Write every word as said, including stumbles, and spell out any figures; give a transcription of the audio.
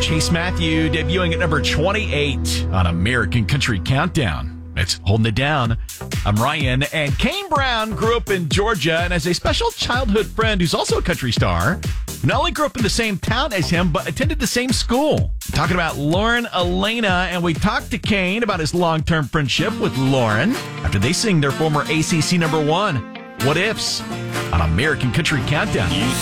Chase Matthew debuting at number twenty-eight on American Country Countdown. It's Holding It Down. I'm Ryan, and Kane Brown grew up in Georgia and has a special childhood friend who's also a country star, who not only grew up in the same town as him, but attended the same school. I'm talking about Lauren Elena, and we talked to Kane about his long-term friendship with Lauren after they sing their former A C C number one, What Ifs, on American Country Countdown. You